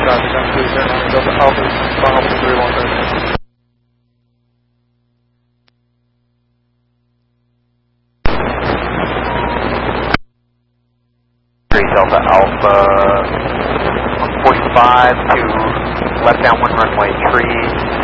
traffic on 209, Delta Alpha, Alpha 313. 3 Delta Alpha, 145 to left down 1 runway 3.